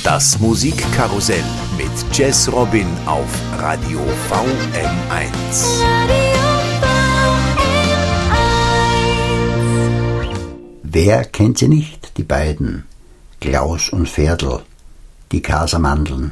Das Musikkarussell mit Jazz Robin auf Radio VM1. Wer kennt sie nicht, die beiden, Klaus und Ferdl, die Casamandeln?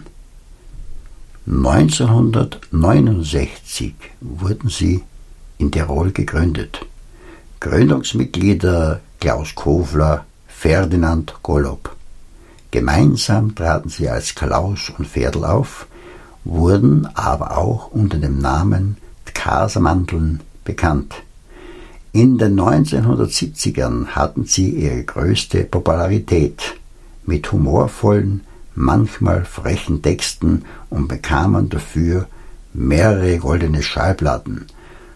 1969 wurden sie in Tirol gegründet. Gründungsmitglieder Klaus Kofler, Ferdinand Golob. Gemeinsam traten sie als Klaus und Ferdl auf, wurden aber auch unter dem Namen Casamandeln bekannt. In den 1970ern hatten sie ihre größte Popularität mit humorvollen, manchmal frechen Texten und bekamen dafür mehrere goldene Schallplatten.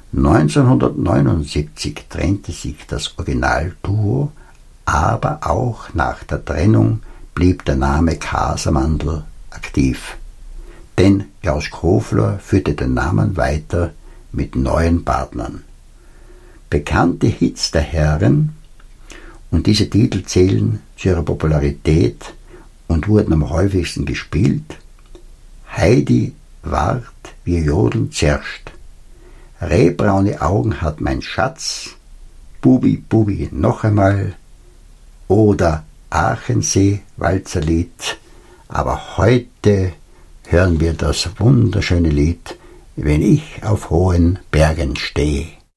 1979 trennte sich das Originalduo, aber auch nach der Trennung blieb der Name Casamandel aktiv. Denn Klaus Kofler führte den Namen weiter mit neuen Partnern. Bekannte Hits der Herren, und diese Titel zählen zu ihrer Popularität und wurden am häufigsten gespielt: Heidi wart, wir jodeln zerst, Rehbraune Augen hat mein Schatz, Bubi, Bubi, noch einmal oder Aachensee, Walzerlied. Aber heute hören wir das wunderschöne Lied, wenn ich auf hohen Bergen stehe.